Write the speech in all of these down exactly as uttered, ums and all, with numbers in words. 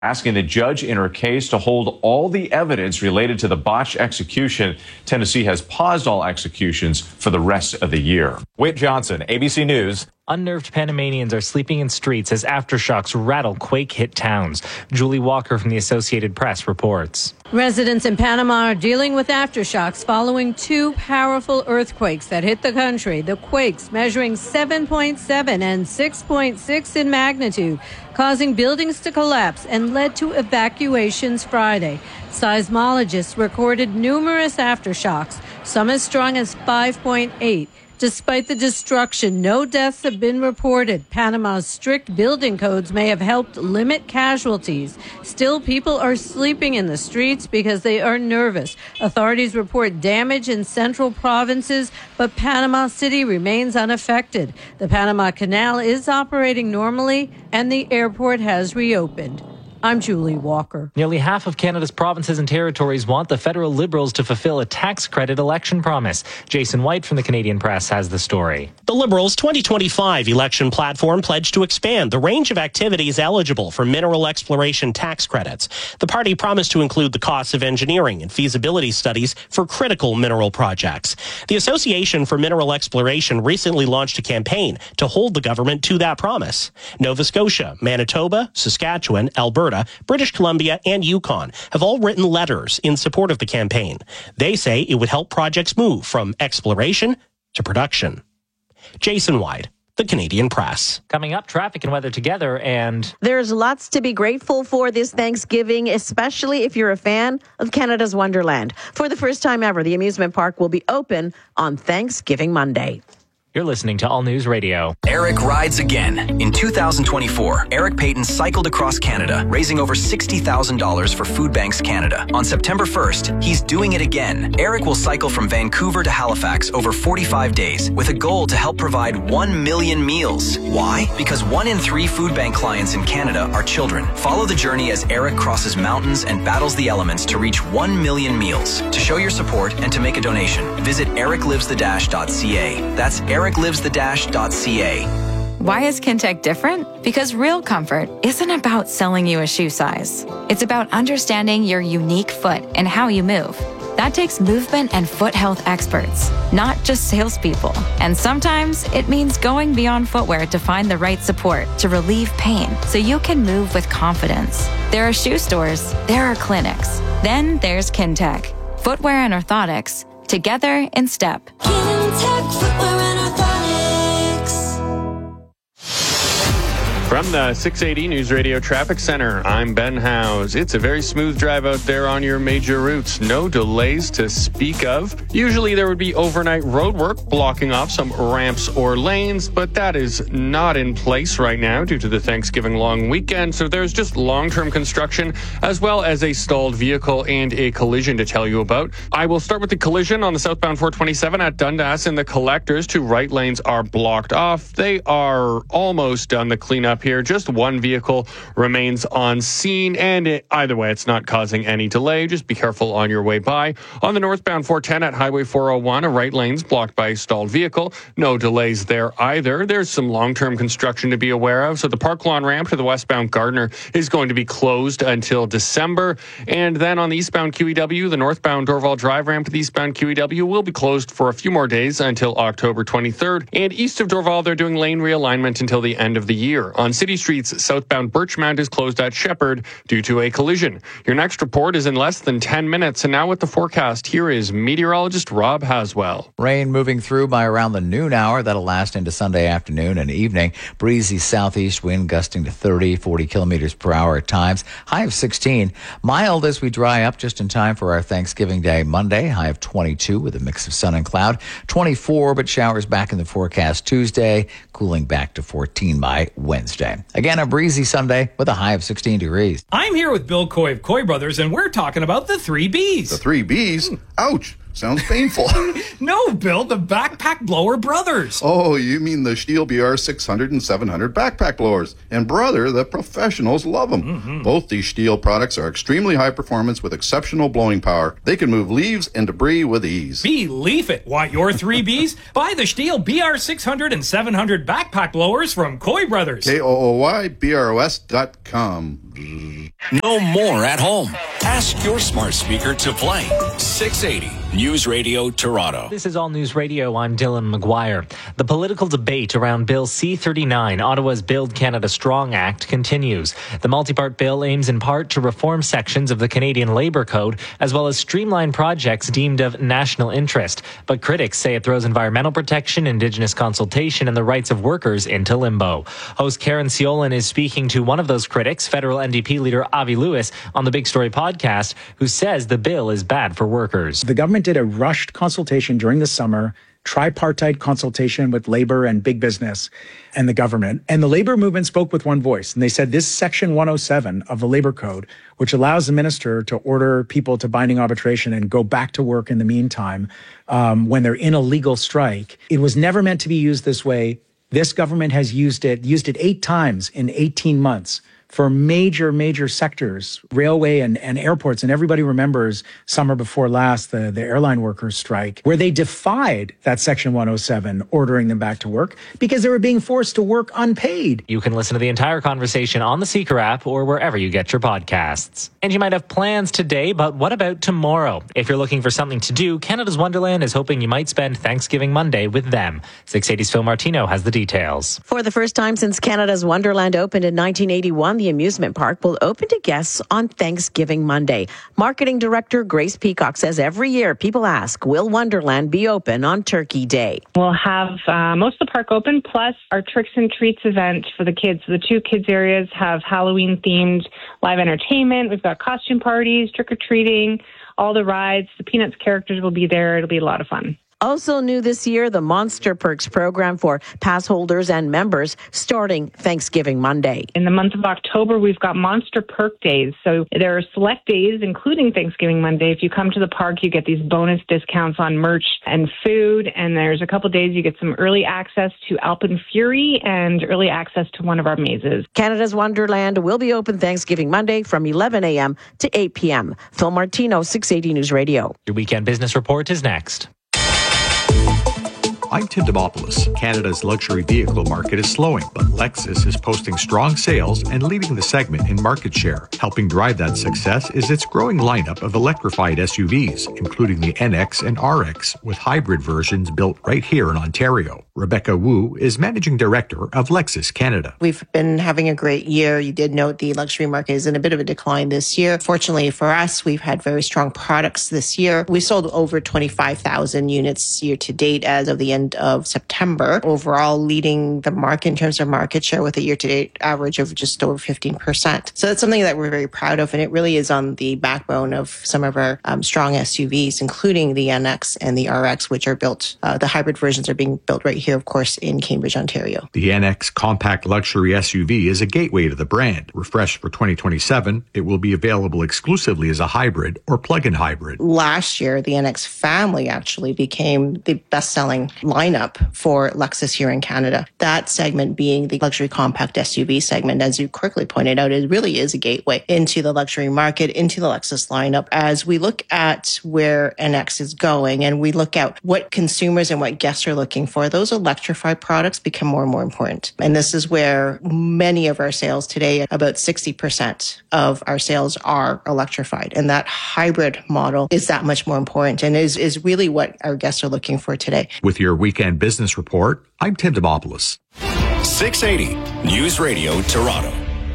asking the judge in her case to hold all the evidence related to the botched execution. Tennessee has paused all executions for the rest of the year. Whit Johnson, A B C News. Unnerved Panamanians are sleeping in streets as aftershocks rattle quake-hit towns. Julie Walker from the Associated Press reports. Residents in Panama are dealing with aftershocks following two powerful earthquakes that hit the country. The quakes measuring seven point seven and six point six in magnitude, causing buildings to collapse and led to evacuations Friday. Seismologists recorded numerous aftershocks, some as strong as five point eight. Despite the destruction, no deaths have been reported. Panama's strict building codes may have helped limit casualties. Still, people are sleeping in the streets because they are nervous. Authorities report damage in central provinces, but Panama City remains unaffected. The Panama Canal is operating normally, and the airport has reopened. I'm Julie Walker. Nearly half of Canada's provinces and territories want the federal Liberals to fulfill a tax credit election promise. Jason White from the Canadian Press has the story. The Liberals' twenty twenty-five election platform pledged to expand the range of activities eligible for mineral exploration tax credits. The party promised to include the costs of engineering and feasibility studies for critical mineral projects. The Association for Mineral Exploration recently launched a campaign to hold the government to that promise. Nova Scotia, Manitoba, Saskatchewan, Alberta, British Columbia, and Yukon have all written letters in support of the campaign. They say it would help projects move from exploration to production. Jason White, the Canadian Press. Coming up, traffic and weather together, and there's lots to be grateful for this Thanksgiving, especially if you're a fan of Canada's Wonderland. For the first time ever, the amusement park will be open on Thanksgiving Monday. You're listening to All News Radio. Eric rides again. In two thousand twenty-four, Eric Payton cycled across Canada, raising over sixty thousand dollars for Food Banks Canada. On September first, he's doing it again. Eric will cycle from Vancouver to Halifax over forty-five days with a goal to help provide one million meals. Why? Because one in three Food Bank clients in Canada are children. Follow the journey as Eric crosses mountains and battles the elements to reach one million meals. To show your support and to make a donation, visit eric lives the dash dot c a. That's eric lives the dash dot c a. Why is Kintec different? Because real comfort isn't about selling you a shoe size. It's about understanding your unique foot and how you move. That takes movement and foot health experts, not just salespeople. And sometimes it means going beyond footwear to find the right support to relieve pain so you can move with confidence. There are shoe stores, there are clinics. Then there's Kintec. Footwear and orthotics, together in step. Kintec Footwear and Orthotics. From the six eighty News Radio Traffic Center, I'm Ben Howes. It's a very smooth drive out there on your major routes. No delays to speak of. Usually there would be overnight road work blocking off some ramps or lanes, but that is not in place right now due to the Thanksgiving long weekend. So there's just long-term construction as well as a stalled vehicle and a collision to tell you about. I will start with the collision on the southbound four twenty-seven at Dundas in the collectors. Two right lanes are blocked off. They are almost done the cleanup here. Just one vehicle remains on scene, and it, either way, it's not causing any delay. Just be careful on your way by. On the northbound four ten at Highway four oh one, a right lane's blocked by a stalled vehicle. No delays there either. There's some long-term construction to be aware of. So the Park Lawn ramp to the westbound Gardner is going to be closed until December. And then on the eastbound Q E W, the northbound Dorval Drive ramp to the eastbound Q E W will be closed for a few more days until October twenty-third. And east of Dorval, they're doing lane realignment until the end of the year. On City Street's southbound Birchmount is closed at Shepherd due to a collision. Your next report is in less than ten minutes. And now with the forecast, here is meteorologist Rob Haswell. Rain moving through by around the noon hour. That'll last into Sunday afternoon and evening. Breezy southeast wind gusting to thirty, forty kilometers per hour at times. High of sixteen. Mild as we dry up just in time for our Thanksgiving Day Monday. High of twenty-two with a mix of sun and cloud. twenty-four, but showers back in the forecast Tuesday. Cooling back to fourteen by Wednesday. Again, a breezy Sunday with a high of sixteen degrees. I'm here with Bill Coy of Coy Brothers, and we're talking about the three B's. The three B's? Ouch! Sounds painful. No, Bill, the Backpack Blower Brothers. Oh, you mean the Stihl B R six hundred and seven hundred backpack blowers. And brother, the professionals love them. Mm-hmm. Both these Stihl products are extremely high performance with exceptional blowing power. They can move leaves and debris with ease. Believe it. Want your three Bs? Buy the Stihl B R six hundred and seven hundred backpack blowers from Coy Brothers. K O O Y B R O S dot com. No more at home. Ask your smart speaker to play six eighty News Radio Toronto. This is All News Radio. I'm Dylan McGuire. The political debate around Bill C thirty-nine, Ottawa's Build Canada Strong Act, continues. The multi-part bill aims in part to reform sections of the Canadian Labour Code, as well as streamline projects deemed of national interest. But critics say it throws environmental protection, Indigenous consultation, and the rights of workers into limbo. Host Karen Ciolin is speaking to one of those critics, federal N D P leader Avi Lewis, on the Big Story podcast, who says the bill is bad for workers. The government did a rushed consultation during the summer, tripartite consultation with labor and big business and the government. And the labor movement spoke with one voice. And they said this section one oh seven of the labor code, which allows the minister to order people to binding arbitration and go back to work in the meantime um, when they're in a legal strike, it was never meant to be used this way. This government has used it, used it eight times in eighteen months. For major, major sectors, railway and, and airports. And everybody remembers summer before last, the, the airline workers strike, where they defied that Section one oh seven, ordering them back to work because they were being forced to work unpaid. You can listen to the entire conversation on the Seeker app or wherever you get your podcasts. And you might have plans today, but what about tomorrow? If you're looking for something to do, Canada's Wonderland is hoping you might spend Thanksgiving Monday with them. six eighty's Phil Martino has the details. For the first time since Canada's Wonderland opened in nineteen eighty-one, the amusement park will open to guests on Thanksgiving Monday. Marketing Director Grace Peacock says every year people ask, will Wonderland be open on Turkey Day? We'll have uh, most of the park open, plus our Tricks and Treats event for the kids. So the two kids areas have Halloween-themed live entertainment. We've got costume parties, trick-or-treating, all the rides. The Peanuts characters will be there. It'll be a lot of fun. Also new this year, the Monster Perks program for pass holders and members starting Thanksgiving Monday. In the month of October, we've got Monster Perk Days. So there are select days, including Thanksgiving Monday. If you come to the park, you get these bonus discounts on merch and food. And there's a couple of days you get some early access to Alpen Fury and early access to one of our mazes. Canada's Wonderland will be open Thanksgiving Monday from eleven a.m. to eight p.m. Phil Martino, six eighty News Radio. Your weekend business report is next. I'm Tim Demopoulos. Canada's luxury vehicle market is slowing, but Lexus is posting strong sales and leading the segment in market share. Helping drive that success is its growing lineup of electrified S U Vs, including the N X and R X, with hybrid versions built right here in Ontario. Rebecca Wu is Managing Director of Lexus Canada. We've been having a great year. You did note the luxury market is in a bit of a decline this year. Fortunately for us, we've had very strong products this year. We sold over twenty-five thousand units year to date as of the end of September, overall leading the market in terms of market share with a year-to-date average of just over fifteen percent. So that's something that we're very proud of, and it really is on the backbone of some of our um, strong S U Vs, including the N X and the R X, which are built, uh, the hybrid versions are being built right here, of course, in Cambridge, Ontario. The N X compact luxury S U V is a gateway to the brand. Refreshed for twenty twenty-seven, it will be available exclusively as a hybrid or plug-in hybrid. Last year, the N X family actually became the best-selling lineup for Lexus here in Canada. That segment being the luxury compact S U V segment, as you correctly pointed out, it really is a gateway into the luxury market, into the Lexus lineup. As we look at where N X is going and we look at what consumers and what guests are looking for, those electrified products become more and more important. And this is where many of our sales today, about sixty percent of our sales are electrified. And that hybrid model is that much more important and is, is really what our guests are looking for today. With your weekend business report, I'm Tim Demopoulos. six eighty News Radio Toronto.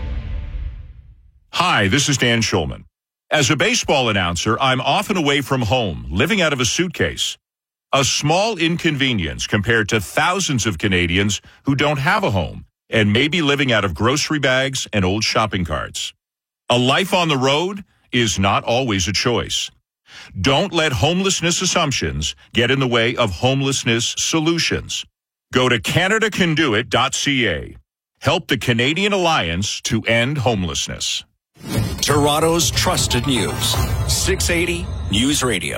Hi, this is Dan Schulman. As a baseball announcer, I'm often away from home, living out of a suitcase. A small inconvenience compared to thousands of Canadians who don't have a home and may be living out of grocery bags and old shopping carts. A life on the road is not always a choice. Don't let homelessness assumptions get in the way of homelessness solutions. Go to canada can do it dot c a. Help the Canadian Alliance to end homelessness. Toronto's trusted news. six eighty News Radio.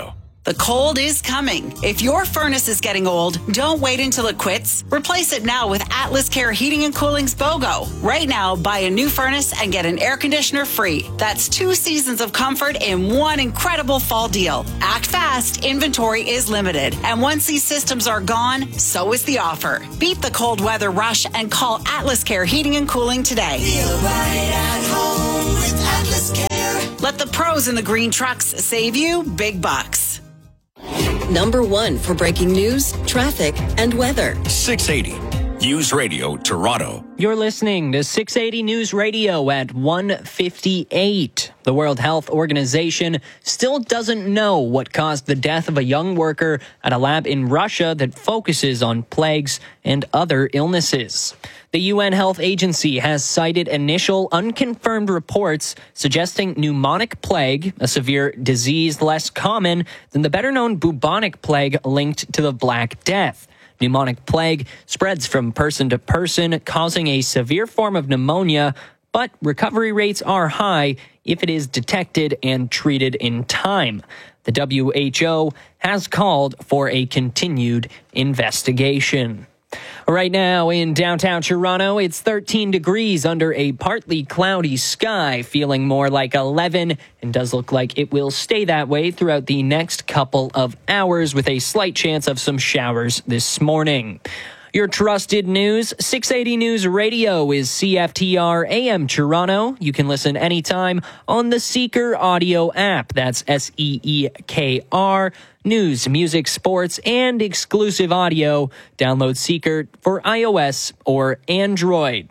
The cold is coming. If your furnace is getting old, don't wait until it quits. Replace it now with Atlas Care Heating and Cooling's BOGO. Right now, buy a new furnace and get an air conditioner free. That's two seasons of comfort in one incredible fall deal. Act fast. Inventory is limited. And once these systems are gone, so is the offer. Beat the cold weather rush and call Atlas Care Heating and Cooling today. Feel right at home with Atlas Care. Let the pros in the green trucks save you big bucks. Number one for breaking news, traffic, and weather. six eighty News Radio Toronto. You're listening to six eighty News Radio at one fifty-eight. The World Health Organization still doesn't know what caused the death of a young worker at a lab in Russia that focuses on plagues and other illnesses. The U N Health Agency has cited initial unconfirmed reports suggesting pneumonic plague, a severe disease less common than the better-known bubonic plague linked to the Black Death. Pneumonic plague spreads from person to person, causing a severe form of pneumonia, but recovery rates are high if it is detected and treated in time. The W H O has called for a continued investigation. Right now in downtown Toronto, it's thirteen degrees under a partly cloudy sky, feeling more like eleven, and does look like it will stay that way throughout the next couple of hours with a slight chance of some showers this morning. Your trusted news, six eighty News Radio is C F T R A M Toronto. You can listen anytime on the Seeker audio app. That's S E E K R. News, music, sports, and exclusive audio. Download Seeker for iOS or Android.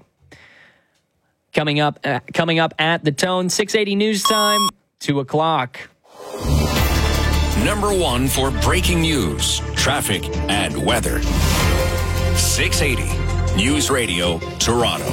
Coming up, uh, coming up at the Tone, six eighty News Time, two o'clock. Number one for breaking news, traffic, and weather. six eighty News Radio Toronto.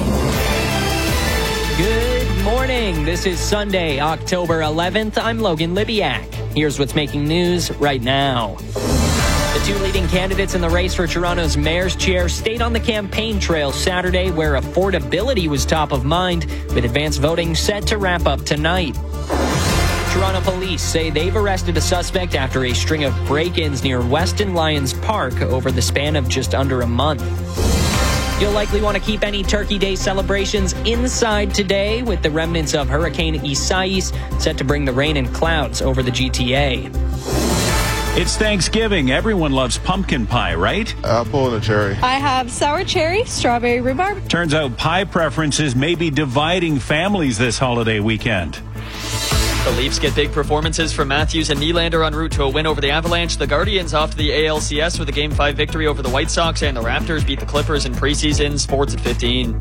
Good morning. This is Sunday, October eleventh. I'm Logan Libiak. Here's what's making news right now. The two leading candidates in the race for Toronto's mayor's chair stayed on the campaign trail Saturday, where affordability was top of mind, with advanced voting set to wrap up tonight. Toronto police say they've arrested a suspect after a string of break-ins near Weston Lions Park over the span of just under a month. You'll likely want to keep any Turkey Day celebrations inside today, with the remnants of Hurricane Isaias set to bring the rain and clouds over the G T A. It's Thanksgiving. Everyone loves pumpkin pie, right? Apple and a cherry. I have sour cherry, strawberry rhubarb. Turns out pie preferences may be dividing families this holiday weekend. The Leafs get big performances from Matthews and Nylander en route to a win over the Avalanche. The Guardians off to the A L C S with a Game five victory over the White Sox, and the Raptors beat the Clippers in preseason. Sports at fifteen.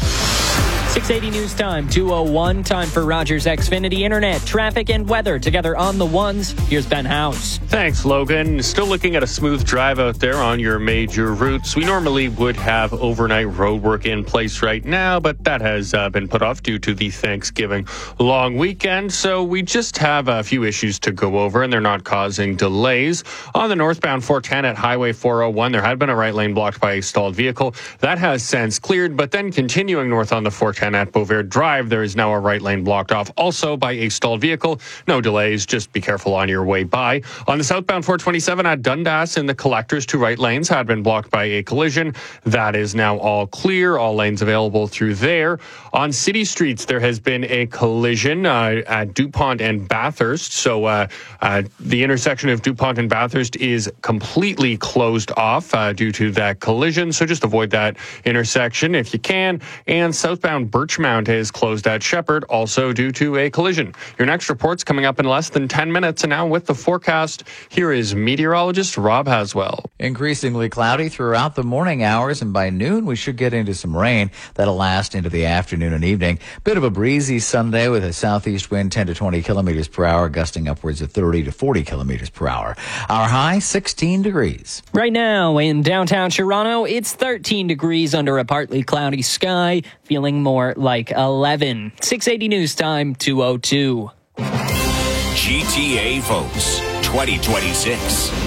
six eighty News Time, two oh one. Time for Rogers Xfinity Internet, traffic, and weather together on the ones. Here's Ben House. Thanks, Logan. Still looking at a smooth drive out there on your major routes. We normally would have overnight road work in place right now, but that has uh, been put off due to the Thanksgiving long weekend. So we just have a few issues to go over, and they're not causing delays. On the northbound four ten at Highway four oh one, there had been a right lane blocked by a stalled vehicle. That has since cleared, but then continuing north on the four ten at Beauvert Drive, there is now a right lane blocked off, also by a stalled vehicle. No delays, just be careful on your way by. On the southbound four twenty-seven at Dundas in the collectors, two right lanes had been blocked by a collision. That is now all clear, all lanes available through there. On city streets, there has been a collision uh, at DuPont and Bathurst. So uh, uh, the intersection of DuPont and Bathurst is completely closed off uh, due to that collision. So just avoid that intersection if you can. And southbound Birchmount is closed at Shepherd, also due to a collision. Your next report's coming up in less than ten minutes. And now with the forecast, here is meteorologist Rob Haswell. Increasingly cloudy throughout the morning hours, and by noon we should get into some rain that'll last into the afternoon and evening. Bit of a breezy Sunday with a southeast wind ten to twenty kilometers per hour, gusting upwards of thirty to forty kilometers per hour. Our high, sixteen degrees. Right now in downtown Toronto, it's thirteen degrees under a partly cloudy sky, feeling more like eleven. six eighty News Time, two oh two. G T A votes twenty twenty-six.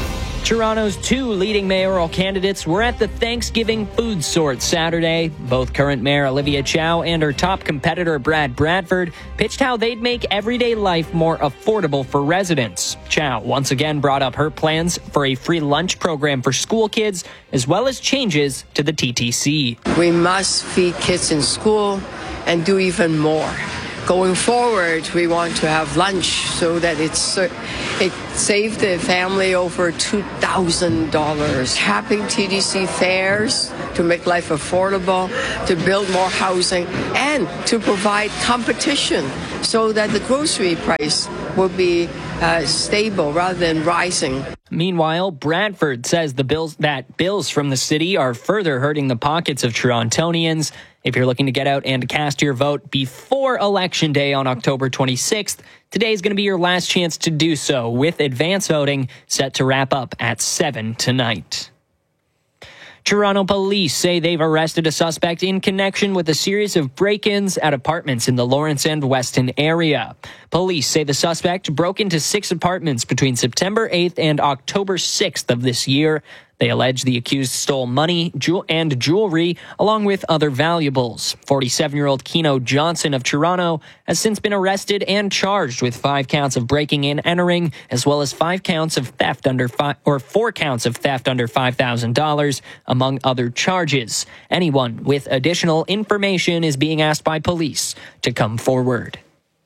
Toronto's two leading mayoral candidates were at the Thanksgiving food sort Saturday. Both current Mayor Olivia Chow and her top competitor Brad Bradford pitched how they'd make everyday life more affordable for residents. Chow once again brought up her plans for a free lunch program for school kids, as well as changes to the T T C. We must feed kids in school and do even more. Going forward, we want to have lunch so that it's it saved the family over two thousand dollars. Having T D C fairs to make life affordable, to build more housing, and to provide competition so that the grocery price will be uh, stable rather than rising. Meanwhile, Bradford says the bills that bills from the city are further hurting the pockets of Torontonians. If you're looking to get out and cast your vote before Election Day on October twenty-sixth, today is going to be your last chance to do so, with advance voting set to wrap up at seven tonight. Toronto police say they've arrested a suspect in connection with a series of break-ins at apartments in the Lawrence and Weston area. Police say the suspect broke into six apartments between September eighth and October sixth of this year. They allege the accused stole money and jewelry, along with other valuables. forty-seven-year-old Keno Johnson of Toronto has since been arrested and charged with five counts of breaking and entering, as well as five counts of theft under five, or four counts of theft under five thousand dollars, among other charges. Anyone with additional information is being asked by police to come forward.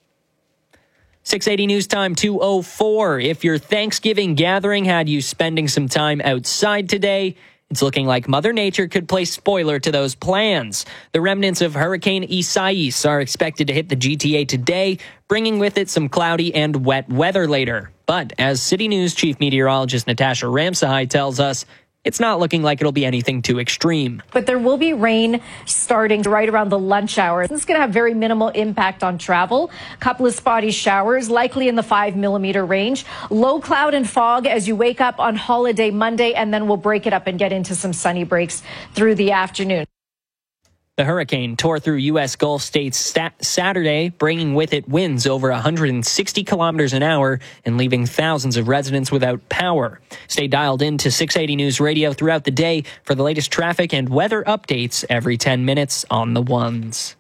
six eighty News Time two oh four. If your Thanksgiving gathering had you spending some time outside today, it's looking like Mother Nature could play spoiler to those plans. The remnants of Hurricane Isaias are expected to hit the G T A today, bringing with it some cloudy and wet weather later. But as City News Chief Meteorologist Natasha Ramsahai tells us, it's not looking like it'll be anything too extreme. But there will be rain starting right around the lunch hour. This is going to have very minimal impact on travel. A couple of spotty showers, likely in the five millimeter range. Low cloud and fog as you wake up on holiday Monday, and then we'll break it up and get into some sunny breaks through the afternoon. The hurricane tore through U S Gulf states stat- Saturday, bringing with it winds over one hundred sixty kilometers an hour and leaving thousands of residents without power. Stay dialed in to six eighty News Radio throughout the day for the latest traffic and weather updates every ten minutes on the ones.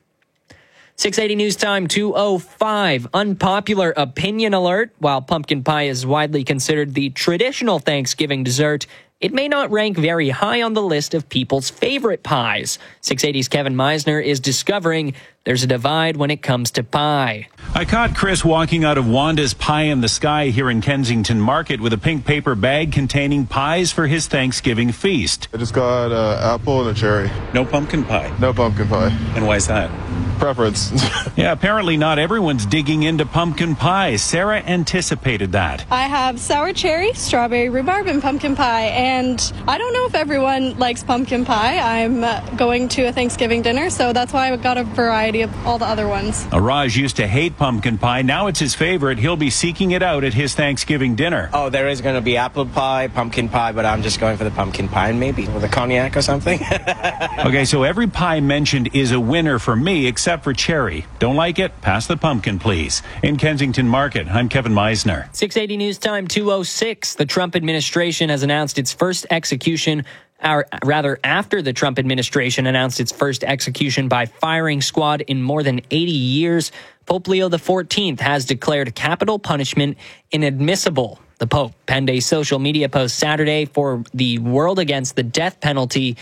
six eighty News Time two oh five. Unpopular opinion alert. While pumpkin pie is widely considered the traditional Thanksgiving dessert, it may not rank very high on the list of people's favorite pies. six eighty's Kevin Meisner is discovering there's a divide when it comes to pie. I caught Chris walking out of Wanda's Pie in the Sky here in Kensington Market with a pink paper bag containing pies for his Thanksgiving feast. I just got an apple and a cherry. No pumpkin pie? No pumpkin pie. And why is that? Preference. Yeah, apparently not everyone's digging into pumpkin pie. Sarah anticipated that. I have sour cherry, strawberry rhubarb, and pumpkin pie. And I don't know if everyone likes pumpkin pie. I'm uh, going to a Thanksgiving dinner, so that's why I got a variety of all the other ones. Raj used to hate pumpkin pie. Now it's his favorite. He'll be seeking it out at his Thanksgiving dinner. Oh, there is going to be apple pie, pumpkin pie, but I'm just going for the pumpkin pie, maybe with a cognac or something. Okay, so every pie mentioned is a winner for me, except for cherry. Don't like it? Pass the pumpkin, please. In Kensington Market, I'm Kevin Meisner. six eighty News Time two oh six. The Trump administration has announced its first execution, or rather after the Trump administration announced its first execution by firing squad in more than eighty years, Pope Leo the fourteenth has declared capital punishment inadmissible. The Pope penned a social media post Saturday for the World Against the Death Penalty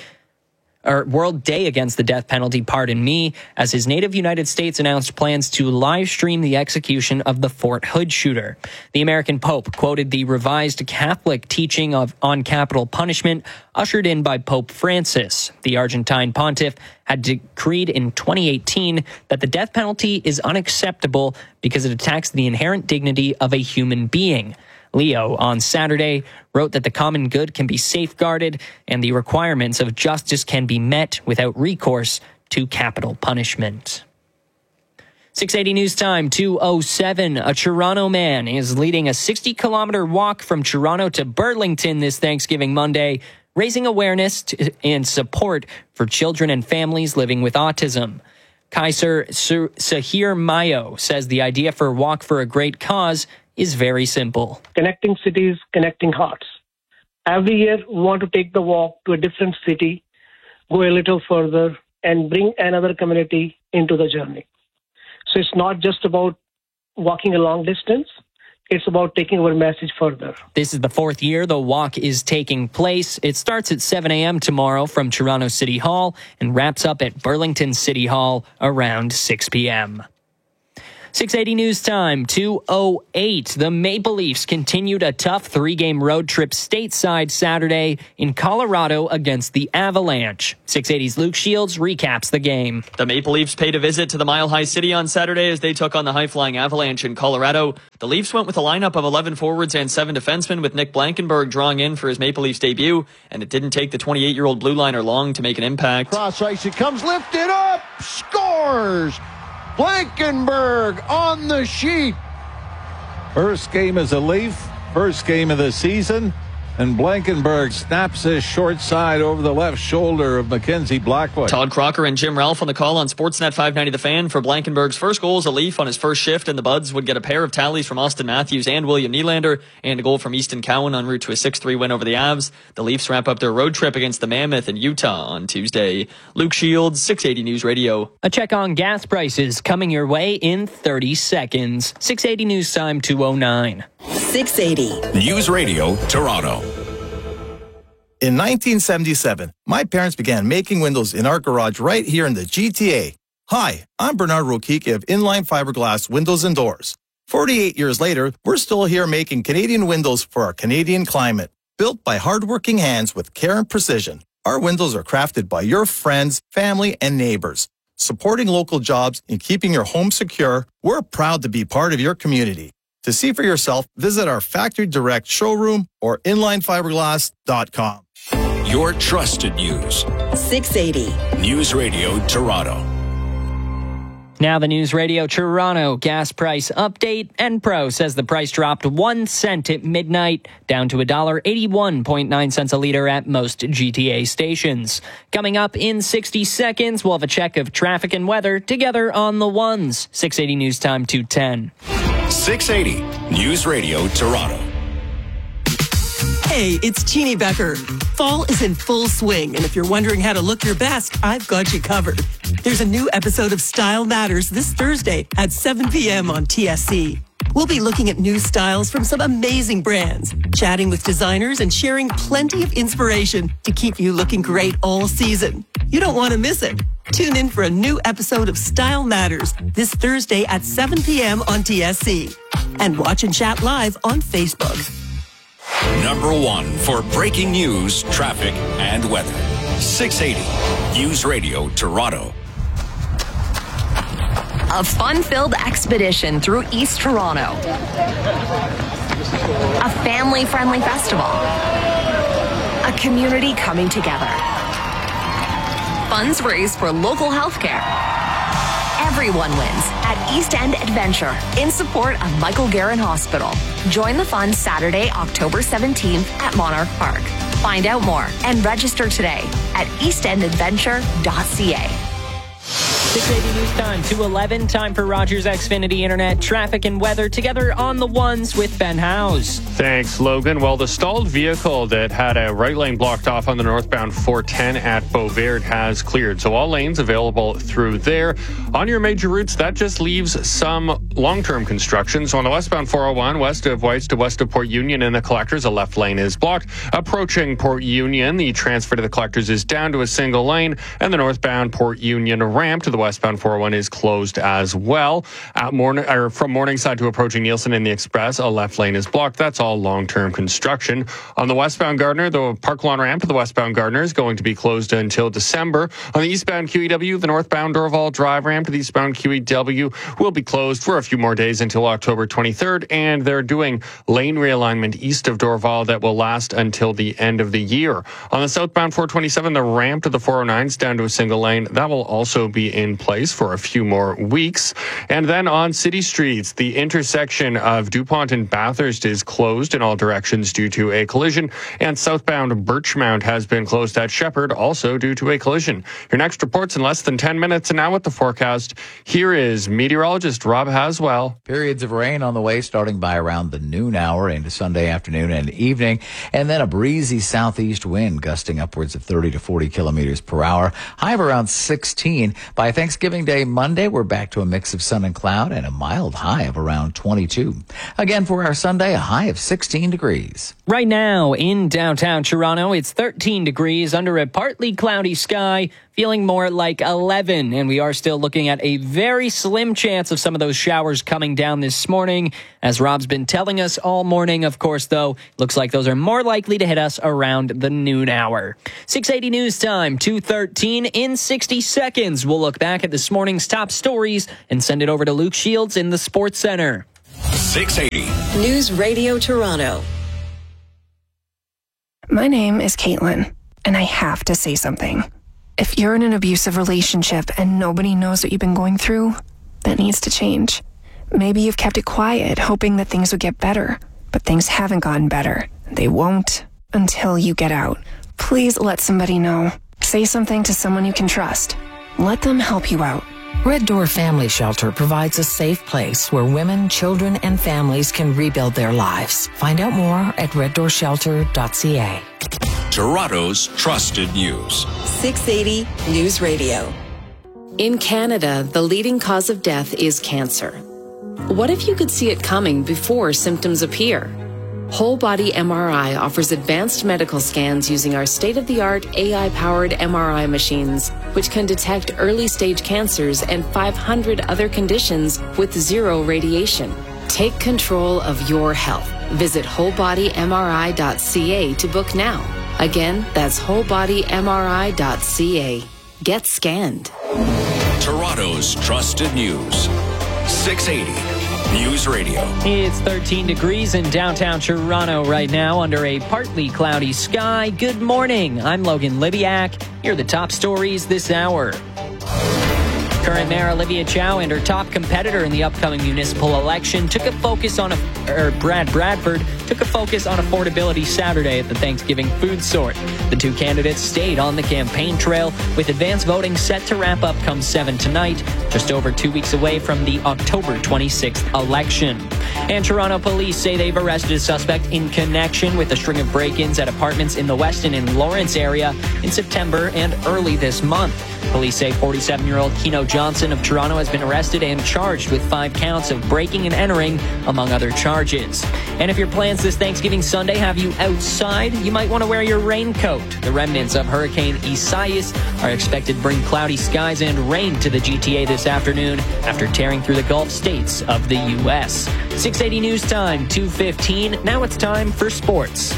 or World Day Against the Death Penalty, pardon me, as his native United States announced plans to live stream the execution of the Fort Hood shooter. The American Pope quoted the revised Catholic teaching of on capital punishment ushered in by Pope Francis. The Argentine pontiff had decreed in twenty eighteen that the death penalty is unacceptable because it attacks the inherent dignity of a human being. Leo, on Saturday, wrote that the common good can be safeguarded and the requirements of justice can be met without recourse to capital punishment. six eighty News Time two oh seven. A Toronto man is leading a sixty kilometer walk from Toronto to Burlington this Thanksgiving Monday, raising awareness to, and support for children and families living with autism. Kaiser Sahir Mayo says the idea for Walk for a Great Cause is very simple. Connecting cities, connecting hearts. Every year, we want to take the walk to a different city, go a little further, and bring another community into the journey. So it's not just about walking a long distance. It's about taking our message further. This is the fourth year the walk is taking place. It starts at seven a.m. tomorrow from Toronto City Hall and wraps up at Burlington City Hall around six p.m. six eighty News Time, two oh eight. The Maple Leafs continued a tough three-game road trip stateside Saturday in Colorado against the Avalanche. six eighty's Luke Shields recaps the game. The Maple Leafs paid a visit to the Mile High City on Saturday as they took on the high-flying Avalanche in Colorado. The Leafs went with a lineup of eleven forwards and seven defensemen, with Nick Blankenburg drawing in for his Maple Leafs debut, and it didn't take the twenty-eight-year-old blue liner long to make an impact. Cross ice, it comes lifted up, scores! Blankenburg on the sheet. First game as a Leaf, first game of the season, and Blankenburg snaps his short side over the left shoulder of Mackenzie Blackwood. Todd Crocker and Jim Ralph on the call on Sportsnet five ninety The Fan for Blankenburg's first goal as a Leaf on his first shift, and the Buds would get a pair of tallies from Austin Matthews and William Nylander, and a goal from Easton Cowan en route to a six three win over the Avs. The Leafs wrap up their road trip against the Mammoth in Utah on Tuesday. Luke Shields, six eighty News Radio. A check on gas prices coming your way in thirty seconds. six eighty News Time, two oh nine. six eighty News Radio, Toronto. In nineteen seventy-seven, my parents began making windows in our garage right here in the G T A. Hi, I'm Bernard Rokike of Inline Fiberglass Windows and Doors. forty-eight years later, we're still here making Canadian windows for our Canadian climate. Built by hardworking hands with care and precision, our windows are crafted by your friends, family, and neighbors. Supporting local jobs and keeping your home secure, we're proud to be part of your community. To see for yourself, visit our Factory Direct showroom or inline fiberglass dot com. Your trusted news. six eighty News Radio, Toronto. Now the News Radio Toronto gas price update. Enpro says the price dropped one cent at midnight, down to one dollar eighty-one point nine cents a liter at most G T A stations. Coming up in sixty seconds, we'll have a check of traffic and weather together on the ones. six eighty News Time, two ten. six eighty News Radio, Toronto. Hey, it's Teeny Becker. Fall is in full swing, and if you're wondering how to look your best, I've got you covered. There's a new episode of Style Matters this Thursday at seven p.m. on T S C. We'll be looking at new styles from some amazing brands, chatting with designers, and sharing plenty of inspiration to keep you looking great all season. You don't want to miss it. Tune in for a new episode of Style Matters this Thursday at seven p.m. on T S C. And watch and chat live on Facebook. Number one for breaking news, traffic, and weather. six eighty News Radio, Toronto. A fun-filled expedition through East Toronto. A family-friendly festival. A community coming together. Funds raised for local healthcare. Everyone wins at East End Adventure in support of Michael Guerin Hospital. Join the fun Saturday, October seventeenth at Monarch Park. Find out more and register today at east end adventure dot c a. six eighty News Time, two eleven. Time for Rogers Xfinity Internet traffic and weather together on the ones with Ben Howes. Thanks, Logan. Well, the stalled vehicle that had a right lane blocked off on the northbound four ten at Beauvert has cleared. So all lanes available through there. On your major routes, that just leaves some long-term construction. So on the westbound four oh one, west of Whites to west of Port Union in the Collectors, a left lane is blocked. Approaching Port Union, the transfer to the Collectors is down to a single lane, and the northbound Port Union ramp to the westbound four oh one is closed as well. At morning, or from Morningside to approaching Nielsen in the Express, a left lane is blocked. That's all long-term construction. On the westbound Gardiner, the Park Lawn ramp to the westbound Gardiner is going to be closed until December. On the eastbound Q E W, the northbound Dorval Drive ramp to the eastbound Q E W will be closed for a few more days until October twenty-third, and they're doing lane realignment east of Dorval that will last until the end of the year. On the southbound four twenty-seven, the ramp to the four oh nine is down to a single lane. That will also be in place for a few more weeks. And then on city streets, the intersection of DuPont and Bathurst is closed in all directions due to a collision, and southbound Birchmount has been closed at Shepherd also due to a collision. Your next report's in less than ten minutes, and now with the forecast, here is meteorologist Rob Haslett. as well. Periods of rain on the way starting by around the noon hour into Sunday afternoon and evening. And then a breezy southeast wind gusting upwards of thirty to forty kilometers per hour. High of around sixteen. By Thanksgiving Day Monday, we're back to a mix of sun and cloud and a mild high of around twenty-two. Again, for our Sunday, a high of sixteen degrees. Right now in downtown Toronto, it's thirteen degrees under a partly cloudy sky, feeling more like eleven. And we are still looking at a very slim chance of some of those showers coming down this morning. As Rob's been telling us all morning, of course, though, looks like those are more likely to hit us around the noon hour. six eighty news time, two thirteen. In sixty seconds, we'll look back at this morning's top stories and send it over to Luke Shields in the Sports Center. six eighty News Radio Toronto. My name is Caitlin, and I have to say something. If you're in an abusive relationship and nobody knows what you've been going through, that needs to change. Maybe you've kept it quiet, hoping that things would get better, but things haven't gotten better. They won't until you get out. Please let somebody know. Say something to someone you can trust. Let them help you out. Red Door Family Shelter provides a safe place where women, children, and families can rebuild their lives. Find out more at red door shelter dot c a. Toronto's trusted news. six eighty News Radio. In Canada, the leading cause of death is cancer. What if you could see it coming before symptoms appear? Whole Body M R I offers advanced medical scans using our state-of-the-art A I-powered M R I machines, which can detect early-stage cancers and five hundred other conditions with zero radiation. Take control of your health. Visit whole body m r i dot c a to book now. Again, that's whole body m r i dot c a. Get scanned. Toronto's trusted news. six eighty News Radio. It's thirteen degrees in downtown Toronto right now under a partly cloudy sky. Good morning. I'm Logan Libiak. Here are the top stories this hour. Current Mayor Olivia Chow and her top competitor in the upcoming municipal election took a focus on, a, or Brad Bradford took a focus on affordability Saturday at the Thanksgiving food sort. The two candidates stayed on the campaign trail with advance voting set to wrap up come seven tonight, just over two weeks away from the October twenty-sixth election. And Toronto police say they've arrested a suspect in connection with a string of break-ins at apartments in the Weston and Lawrence area in September and early this month. Police say forty-seven-year-old Keno Johnson of Toronto has been arrested and charged with five counts of breaking and entering, among other charges. And if your plans this Thanksgiving Sunday have you outside, you might want to wear your raincoat. The remnants of Hurricane Isaias are expected to bring cloudy skies and rain to the G T A this afternoon after tearing through the Gulf states of the U S six eighty News Time, two fifteen. Now it's time for sports.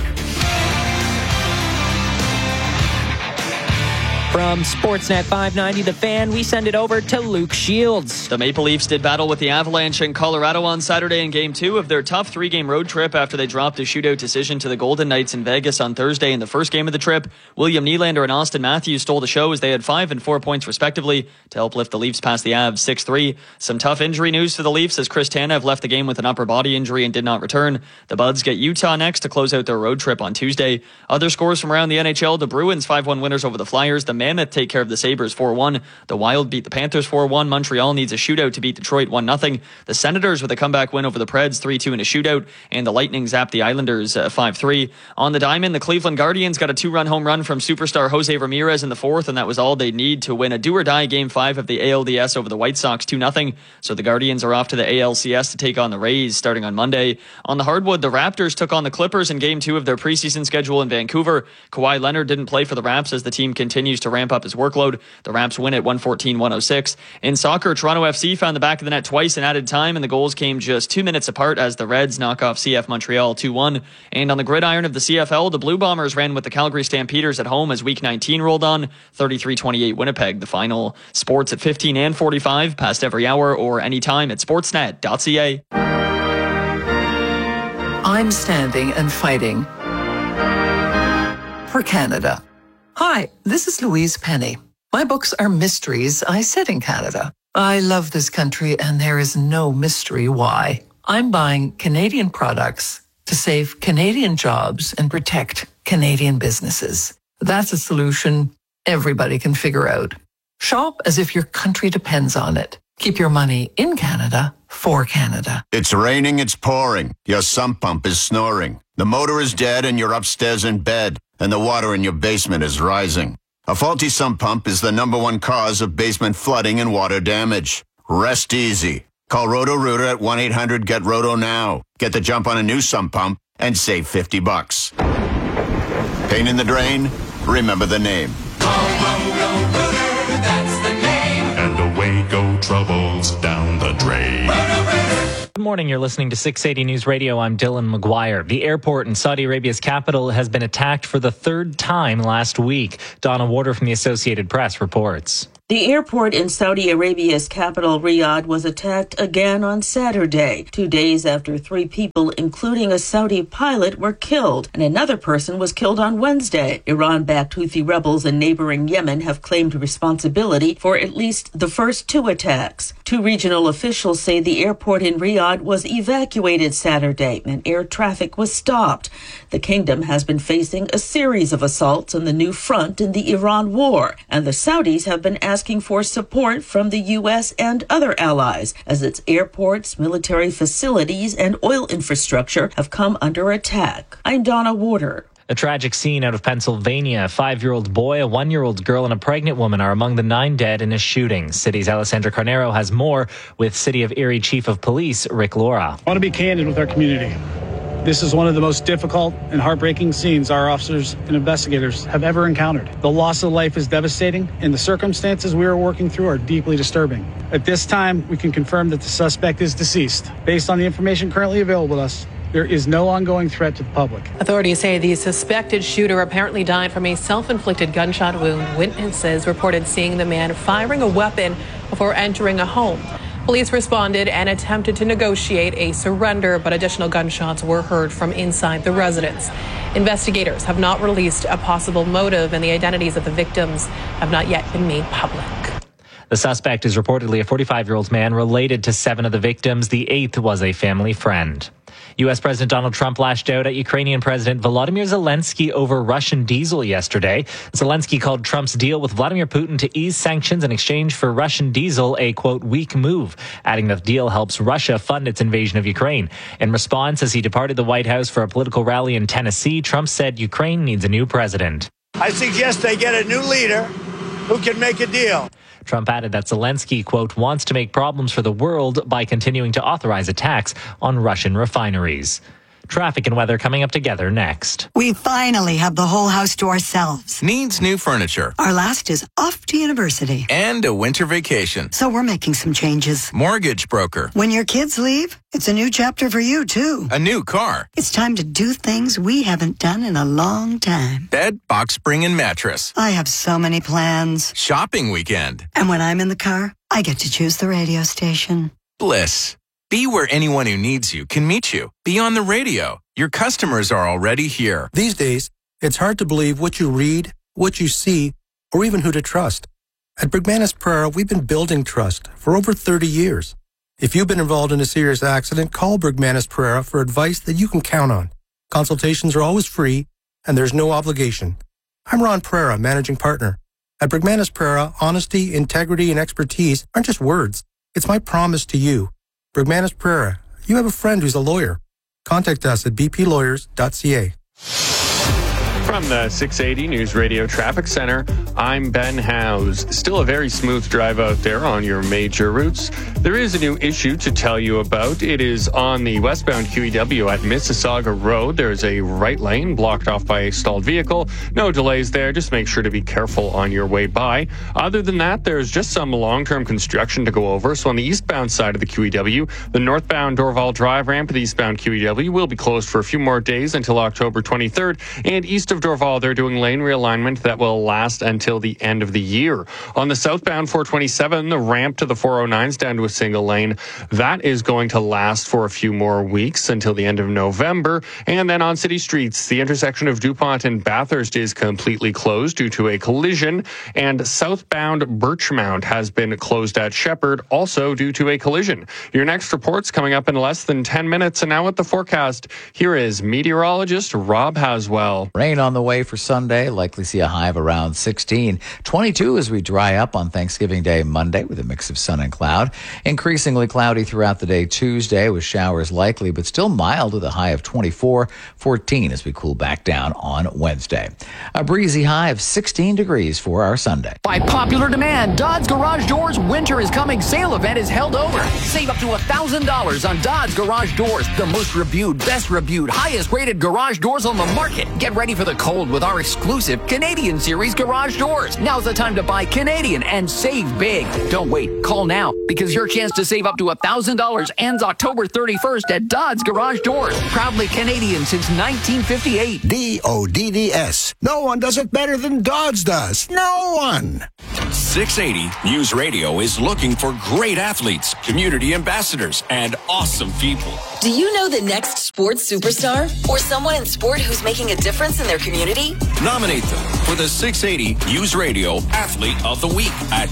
From Sportsnet five ninety The Fan, we send it over to Luke Shields. The Maple Leafs did battle with the Avalanche in Colorado on Saturday in Game two of their tough three-game road trip after they dropped a shootout decision to the Golden Knights in Vegas on Thursday in the first game of the trip. William Nylander and Austin Matthews stole the show as they had five and four points respectively to help lift the Leafs past the Avs six three. Some tough injury news for the Leafs as Chris Tanev left the game with an upper body injury and did not return. The Buds get Utah next to close out their road trip on Tuesday. Other scores from around the N H L, the Bruins five one winners over the Flyers. The Mammoth take care of the Sabres four one. The Wild beat the Panthers four one. Montreal needs a shootout to beat Detroit one nothing. The Senators with a comeback win over the Preds three two in a shootout. And the Lightning zapped the Islanders uh, five three. On the diamond, the Cleveland Guardians got a two-run home run from superstar Jose Ramirez in the fourth, and that was all they need to win a do-or-die Game five of the A L D S over the White Sox two nothing. So the Guardians are off to the A L C S to take on the Rays starting on Monday. On the hardwood, the Raptors took on the Clippers in Game two of their preseason schedule in Vancouver. Kawhi Leonard didn't play for the Raps as the team continues to ramp up his workload. The Raps win at one fourteen one oh six. In soccer, Toronto F C found the back of the net twice in added time, and the goals came just two minutes apart as the Reds knock off C F Montreal two one. And on the gridiron of the C F L, the Blue Bombers ran with the Calgary Stampeders at home as Week nineteen rolled on. thirty-three twenty-eight Winnipeg, the final. Sports at fifteen and forty-five, past every hour or anytime at sportsnet dot c a. I'm standing and fighting for Canada. Hi, this is Louise Penny. My books are mysteries I set in Canada. I love this country and there is no mystery why. I'm buying Canadian products to save Canadian jobs and protect Canadian businesses. That's a solution everybody can figure out. Shop as if your country depends on it. Keep your money in Canada for Canada. It's raining, it's pouring. Your sump pump is snoring. The motor is dead and you're upstairs in bed, and the water in your basement is rising. A faulty sump pump is the number one cause of basement flooding and water damage. Rest easy. Call Roto-Rooter at one eight hundred get roto now. Get the jump on a new sump pump and save fifty bucks. Pain in the drain? Remember the name. Roto-Rooter, that's the name. And away go troubles down the drain. Good morning. You're listening to six eighty News Radio. I'm Dylan McGuire. The airport in Saudi Arabia's capital has been attacked for the third time last week. Donna Warder from the Associated Press reports. The airport in Saudi Arabia's capital, Riyadh, was attacked again on Saturday, two days after three people, including a Saudi pilot, were killed, and another person was killed on Wednesday. Iran-backed Houthi rebels in neighboring Yemen have claimed responsibility for at least the first two attacks. Two regional officials say the airport in Riyadh was evacuated Saturday and air traffic was stopped. The kingdom has been facing a series of assaults on the new front in the Iran war, and the Saudis have been asking asking for support from the U S and other allies as its airports, military facilities, and oil infrastructure have come under attack. I'm Donna Warder. A tragic scene out of Pennsylvania. A five-year-old boy, a one-year-old girl, and a pregnant woman are among the nine dead in a shooting. City's Alessandra Carnero has more with City of Erie Chief of Police Rick Laura. I want to be candid with our community. This is one of the most difficult and heartbreaking scenes our officers and investigators have ever encountered. The loss of life is devastating, and the circumstances we are working through are deeply disturbing. At this time, we can confirm that the suspect is deceased. Based on the information currently available to us, there is no ongoing threat to the public. Authorities say the suspected shooter apparently died from a self-inflicted gunshot wound. Witnesses reported seeing the man firing a weapon before entering a home. Police responded and attempted to negotiate a surrender, but additional gunshots were heard from inside the residence. Investigators have not released a possible motive, and the identities of the victims have not yet been made public. The suspect is reportedly a forty-five-year-old man related to seven of the victims. The eighth was a family friend. U S. President Donald Trump lashed out at Ukrainian President Volodymyr Zelensky over Russian diesel yesterday. Zelensky called Trump's deal with Vladimir Putin to ease sanctions in exchange for Russian diesel a, quote, weak move, adding that the deal helps Russia fund its invasion of Ukraine. In response, as he departed the White House for a political rally in Tennessee, Trump said Ukraine needs a new president. I suggest they get a new leader who can make a deal. Trump added that Zelensky, quote, wants to make problems for the world by continuing to authorize attacks on Russian refineries. Traffic and weather coming up together next. We finally have the whole house to ourselves. Needs new furniture. Our last is off to university. And a winter vacation. So we're making some changes. Mortgage broker. When your kids leave, it's a new chapter for you, too. A new car. It's time to do things we haven't done in a long time. Bed, box spring, and mattress. I have so many plans. Shopping weekend. And when I'm in the car, I get to choose the radio station. Bliss. Be where anyone who needs you can meet you. Be on the radio. Your customers are already here. These days, it's hard to believe what you read, what you see, or even who to trust. At Bergmanis Pereira, we've been building trust for over thirty years. If you've been involved in a serious accident, call Bergmanis Pereira for advice that you can count on. Consultations are always free, and there's no obligation. I'm Ron Pereira, managing partner. At Bergmanis Pereira, honesty, integrity, and expertise aren't just words. It's my promise to you. Bergmanis Pereira, you have a friend who's a lawyer. Contact us at b p lawyers dot c a. From the six eighty News Radio Traffic Center, I'm Ben Howes. Still a very smooth drive out there on your major routes. There is a new issue to tell you about. It is on the westbound Q E W at Mississauga Road. There's a right lane blocked off by a stalled vehicle. No delays there. Just make sure to be careful on your way by. Other than that, there's just some long-term construction to go over. So on the eastbound side of the Q E W, the northbound Dorval Drive ramp to the eastbound Q E W will be closed for a few more days until October twenty-third. And east of Dorval, they're doing lane realignment that will last until the end of the year. On the southbound four twenty-seven, the ramp to the four oh nine is down to a single lane. That is going to last for a few more weeks until the end of November. And then on city streets, the intersection of DuPont and Bathurst is completely closed due to a collision. And southbound Birchmount has been closed at Shepherd, also due to a collision. Your next report's coming up in less than ten minutes. And now with the forecast, here is meteorologist Rob Haswell. Rain on the way for Sunday. Likely see a high of around sixteen. twenty-two as we dry up on Thanksgiving Day Monday with a mix of sun and cloud. Increasingly cloudy throughout the day Tuesday with showers likely, but still mild with a high of twenty-four. fourteen as we cool back down on Wednesday. A breezy high of sixteen degrees for our Sunday. By popular demand, Dodds Garage Doors Winter is Coming sale event is held over. Save up to one thousand dollars on Dodds Garage Doors, the most reviewed, best reviewed, highest rated garage doors on the market. Get ready for the cold with our exclusive Canadian Series garage doors. Now's the time to buy Canadian and save big. Don't wait. Call now because your chance to save up to one thousand dollars ends October thirty-first at Dodds Garage Doors. Proudly Canadian since nineteen fifty-eight. D O D D S. No one does it better than Dodds does. No one. six eighty News Radio is looking for great athletes, community ambassadors, and awesome people. Do you know the next sports superstar? Or someone in sport who's making a difference in their community? Nominate them for the six eighty News Radio Athlete of the Week at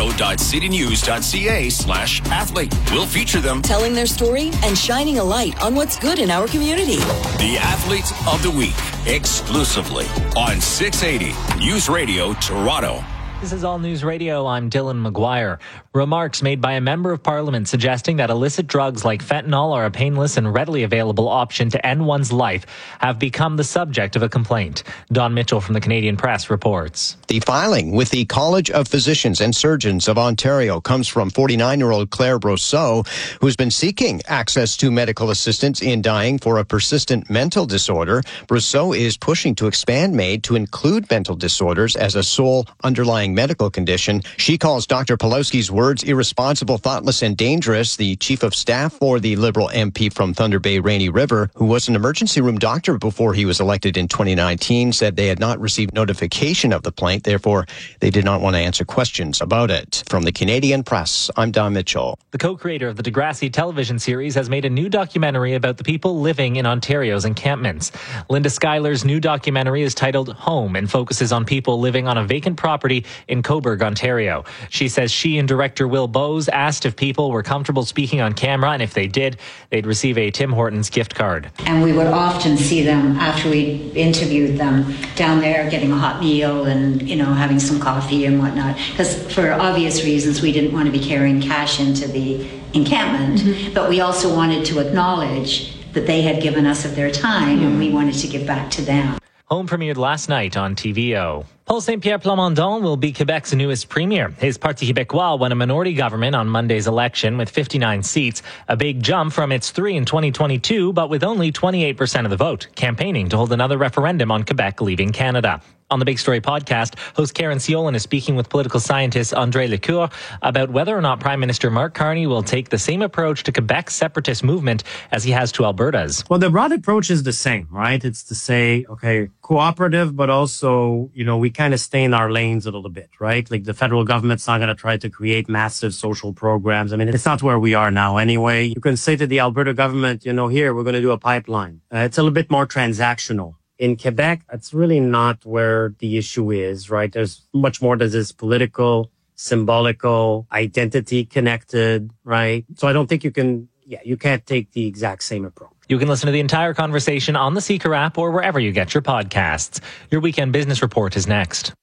toronto.citynews.ca slash athlete. We'll feature them telling their story and shining a light on what's good in our community. The Athlete of the Week, exclusively on six eighty News Radio Toronto. This is All News Radio. I'm Dylan McGuire. Remarks made by a member of parliament suggesting that illicit drugs like fentanyl are a painless and readily available option to end one's life have become the subject of a complaint. Don Mitchell from the Canadian Press reports. The filing with the College of Physicians and Surgeons of Ontario comes from forty-nine-year-old Claire Brosseau, who's been seeking access to medical assistance in dying for a persistent mental disorder. Brosseau is pushing to expand MAID to include mental disorders as a sole underlying medical condition. She calls Doctor Pawlowski's words irresponsible, thoughtless, and dangerous. The chief of staff for the Liberal M P from Thunder Bay, Rainy River, who was an emergency room doctor before he was elected in twenty nineteen, said they had not received notification of the plaint. Therefore, they did not want to answer questions about it. From the Canadian Press, I'm Don Mitchell. The co-creator of the Degrassi television series has made a new documentary about the people living in Ontario's encampments. Linda Schuyler's new documentary is titled Home and focuses on people living on a vacant property in Cobourg, Ontario. She says she and director Will Bowes asked if people were comfortable speaking on camera, and if they did, they'd receive a Tim Hortons gift card. And we would often see them after we interviewed them down there getting a hot meal and, you know, having some coffee and whatnot. Because for obvious reasons, we didn't want to be carrying cash into the encampment, mm-hmm. but we also wanted to acknowledge that they had given us of their time, mm-hmm. and we wanted to give back to them. Home premiered last night on T V O. Paul Saint-Pierre Plamondon will be Quebec's newest premier. His Parti Québécois won a minority government on Monday's election with fifty-nine seats, a big jump from its three in twenty twenty-two, but with only twenty-eight percent of the vote, campaigning to hold another referendum on Quebec leaving Canada. On the Big Story podcast, host Karen Siolan is speaking with political scientist André Lecour about whether or not Prime Minister Mark Carney will take the same approach to Quebec's separatist movement as he has to Alberta's. Well, the broad approach is the same, right? It's to say, okay, cooperative, but also, you know, we kind of stay in our lanes a little bit, right? Like the federal government's not going to try to create massive social programs. I mean, it's not where we are now anyway. You can say to the Alberta government, you know, here, we're going to do a pipeline. Uh, it's a little bit more transactional. In Quebec, that's really not where the issue is, right? There's much more that is political, symbolical, identity connected, right? So I don't think you can, yeah, you can't take the exact same approach. You can listen to the entire conversation on the Seeker app or wherever you get your podcasts. Your Weekend Business Report is next.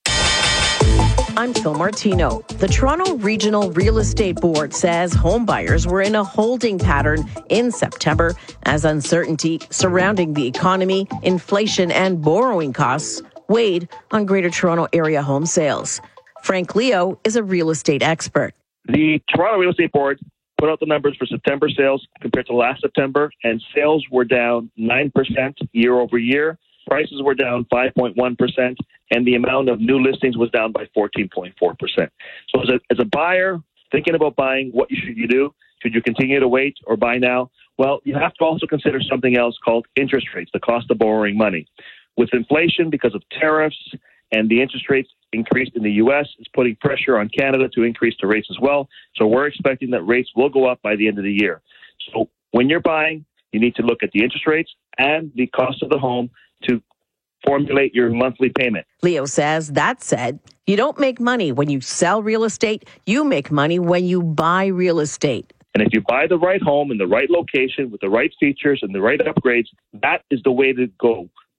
I'm Phil Martino. The Toronto Regional Real Estate Board says homebuyers were in a holding pattern in September as uncertainty surrounding the economy, inflation, and borrowing costs weighed on Greater Toronto Area home sales. Frank Leo is a real estate expert. The Toronto Real Estate Board put out the numbers for September sales compared to last September, and sales were down nine percent year over year. Prices were down five point one percent, and the amount of new listings was down by fourteen point four percent. So as a, as a buyer thinking about buying, what should you do? Should you continue to wait or buy now? Well, you have to also consider something else called interest rates, the cost of borrowing money. With inflation, because of tariffs and the interest rates increased in the U S, it's putting pressure on Canada to increase the rates as well. So we're expecting that rates will go up by the end of the year. So when you're buying, you need to look at the interest rates and the cost of the home to formulate your monthly payment. Leo says, that said, you don't make money when you sell real estate. You make money when you buy real estate. And if you buy the right home in the right location with the right features and the right upgrades, that is the way to go.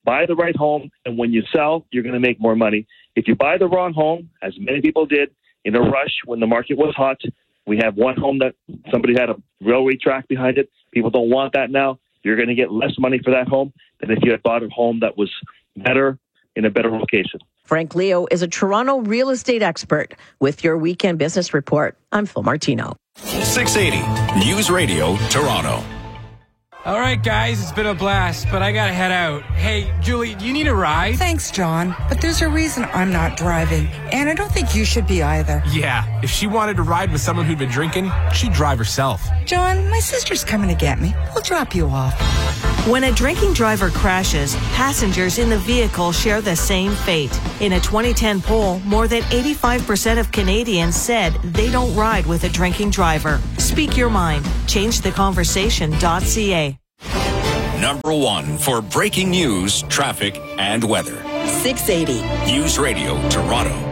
buy the right home, and when you sell, you're going to make more money. If you buy the wrong home, as many people did, in a rush when the market was hot, we have one home that somebody had a railway track behind it. People don't want that now. You're going to get less money for that home than if you had bought a home that was better in a better location. Frank Leo is a Toronto real estate expert with your Weekend Business Report. I'm Phil Martino. six eighty News Radio, Toronto. All right, guys, it's been a blast, but I gotta head out. Hey, Julie, do you need a ride? Thanks, John, but there's a reason I'm not driving, and I don't think you should be either. Yeah, if she wanted to ride with someone who'd been drinking, she'd drive herself. John, my sister's coming to get me. We'll drop you off. When a drinking driver crashes, passengers in the vehicle share the same fate. In a twenty ten poll, more than eighty-five percent of Canadians said they don't ride with a drinking driver. Speak your mind. change the conversation dot c a. Number one for breaking news, traffic, and weather. six eighty News Radio, Toronto.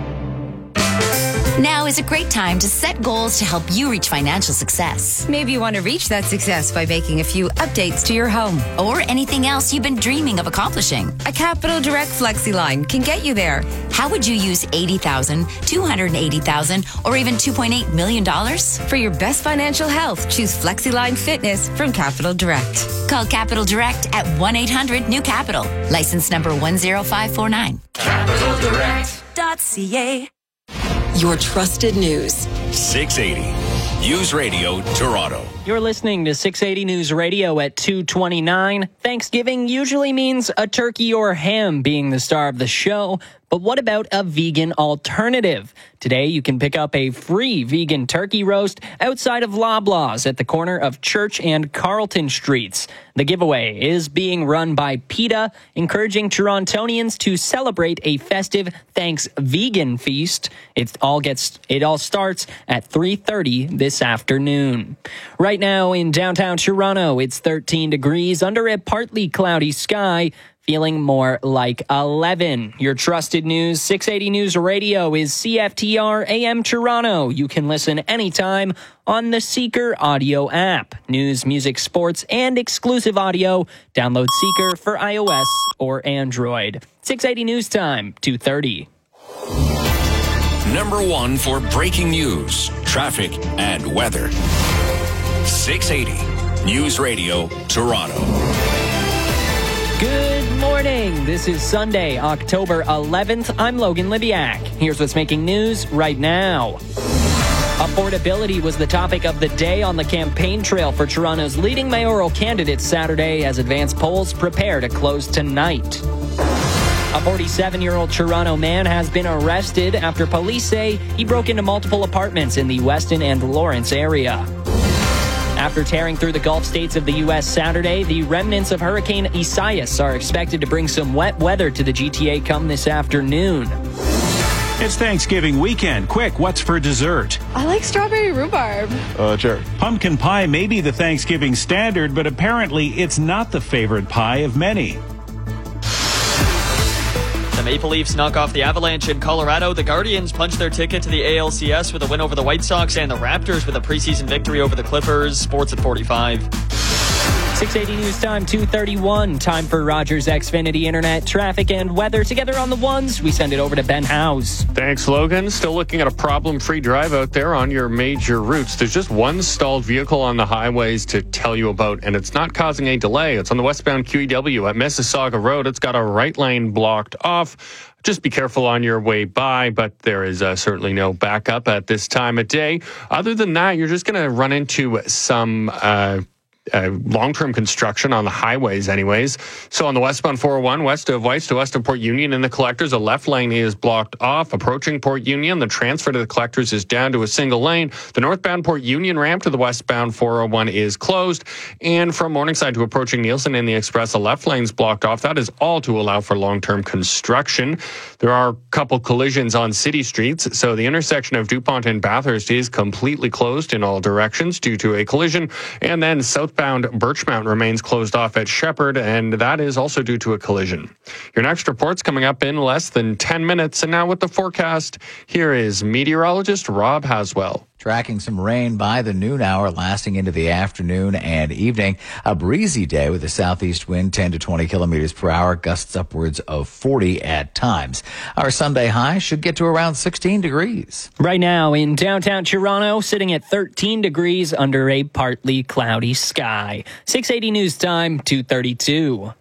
Now is a great time to set goals to help you reach financial success. Maybe you want to reach that success by making a few updates to your home. Or anything else you've been dreaming of accomplishing. A Capital Direct FlexiLine can get you there. How would you use eighty thousand dollars, two hundred eighty thousand dollars, or even two point eight million dollars? For your best financial health, choose FlexiLine Fitness from Capital Direct. Call Capital Direct at one eight hundred new capital. License number one zero five four nine. Capital Direct dot c a. Your trusted news. six eighty News Radio, Toronto. You're listening to six eighty News Radio at two twenty-nine. Thanksgiving usually means a turkey or ham being the star of the show. But what about a vegan alternative? Today, you can pick up a free vegan turkey roast outside of Loblaws at the corner of Church and Carlton Streets. The giveaway is being run by PETA, encouraging Torontonians to celebrate a festive Thanks Vegan feast. It all gets it all starts at three thirty this afternoon. Right now in downtown Toronto, it's thirteen degrees under a partly cloudy sky. Feeling more like eleven. Your trusted news, six eighty News Radio is C F T R A M Toronto. You can listen anytime on the Seeker audio app. News, music, sports, and exclusive audio. Download Seeker for iOS or Android. six eighty News Time, two thirty. Number one for breaking news, traffic, and weather. six eighty News Radio, Toronto. Good morning. This is Sunday, October eleventh. I'm Logan Libiak. Here's what's making news right now. Affordability was the topic of the day on the campaign trail for Toronto's leading mayoral candidates Saturday as advanced polls prepare to close tonight. A forty-seven-year-old Toronto man has been arrested after police say he broke into multiple apartments in the Weston and Lawrence area. After tearing through the Gulf states of the U S Saturday, the remnants of Hurricane Isaias are expected to bring some wet weather to the G T A come this afternoon. It's Thanksgiving weekend. Quick, what's for dessert? I like strawberry rhubarb. Uh, cherry. Pumpkin pie may be the Thanksgiving standard, but apparently it's not the favorite pie of many. The Maple Leafs knock off the Avalanche in Colorado. The Guardians punch their ticket to the A L C S with a win over the White Sox, and the Raptors with a preseason victory over the Clippers. Sports at forty-five. six eighty News Time, two thirty-one. Time for Rogers Xfinity Internet, traffic, and weather. Together on the ones, we send it over to Ben Howes. Thanks, Logan. Still looking at a problem-free drive out there on your major routes. There's just one stalled vehicle on the highways to tell you about, and it's not causing a delay. It's on the westbound Q E W at Mississauga Road. It's got a right lane blocked off. Just be careful on your way by, but there is uh, certainly no backup at this time of day. Other than that, you're just going to run into some Uh, Uh, long-term construction on the highways anyways. So on the westbound four oh one, west of Weiss to west of Port Union in the Collectors, a left lane is blocked off. Approaching Port Union, the transfer to the Collectors is down to a single lane. The northbound Port Union ramp to the westbound four oh one is closed. And from Morningside to approaching Nielsen in the Express, a left lane is blocked off. That is all to allow for long-term construction. There are a couple collisions on city streets. So the intersection of DuPont and Bathurst is completely closed in all directions due to a collision. And then south Bound Birchmount remains closed off at Shepherd, and that is also due to a collision. Your next report's coming up in less than ten minutes, and now with the forecast, here is meteorologist Rob Haswell. Tracking some rain by the noon hour, lasting into the afternoon and evening. A breezy day with a southeast wind ten to twenty kilometers per hour, gusts upwards of forty at times. Our Sunday high should get to around sixteen degrees. Right now in downtown Toronto, sitting at thirteen degrees under a partly cloudy sky. six eighty News Time, two thirty-two.